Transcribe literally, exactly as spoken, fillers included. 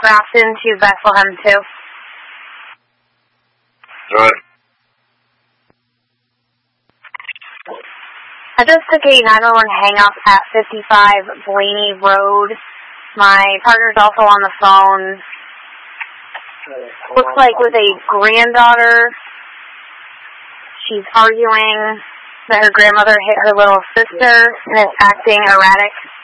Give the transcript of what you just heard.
Grafton to Bethlehem two. Alright. I just took a nine one one hang-up at fifty-five Blaney Road. My partner's also on the phone. Looks like with a granddaughter. She's arguing that her grandmother hit her little sister and is acting erratic.